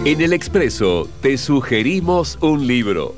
En El Expreso te sugerimos un libro.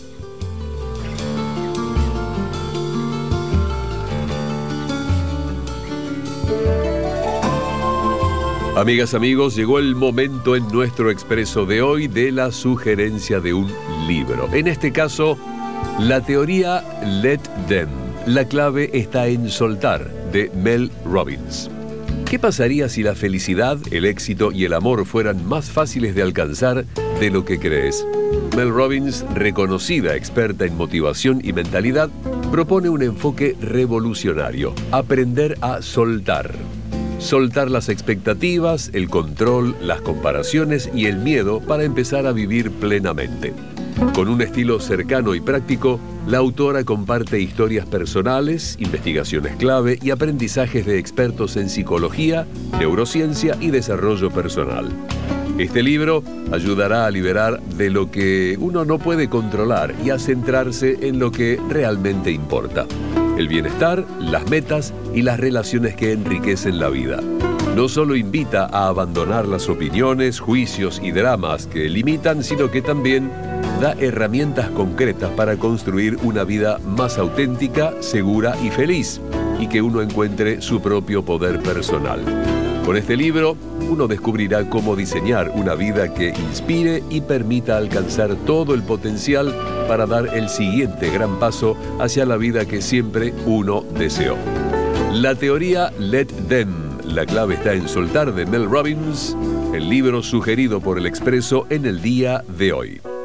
Amigas, amigos, llegó el momento en nuestro Expreso de hoy de la sugerencia de un libro. En este caso, la teoría Let Them. La clave está en soltar, de Mel Robbins. ¿Qué pasaría si la felicidad, el éxito y el amor fueran más fáciles de alcanzar de lo que crees? Mel Robbins, reconocida experta en motivación y mentalidad, propone un enfoque revolucionario: aprender a soltar. Soltar las expectativas, el control, las comparaciones y el miedo para empezar a vivir plenamente. Con un estilo cercano y práctico, la autora comparte historias personales, investigaciones clave y aprendizajes de expertos en psicología, neurociencia y desarrollo personal. Este libro ayudará a liberar de lo que uno no puede controlar y a centrarse en lo que realmente importa: el bienestar, las metas y las relaciones que enriquecen la vida. No solo invita a abandonar las opiniones, juicios y dramas que limitan, sino que también da herramientas concretas para construir una vida más auténtica, segura y feliz, y que uno encuentre su propio poder personal. Con este libro, uno descubrirá cómo diseñar una vida que inspire y permita alcanzar todo el potencial para dar el siguiente gran paso hacia la vida que siempre uno deseó. La teoría Let Them. La clave está en soltar, de Mel Robbins, el libro sugerido por El Expreso en el día de hoy.